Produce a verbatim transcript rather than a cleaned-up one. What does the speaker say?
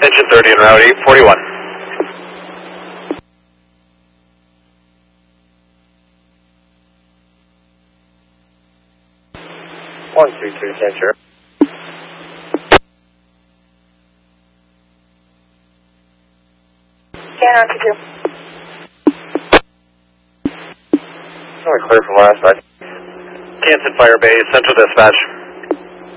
Engine thirty en route, eight forty-one. one three three, center. Scanner to two. We're clear from last side. Canton Fire Base, Central Dispatch.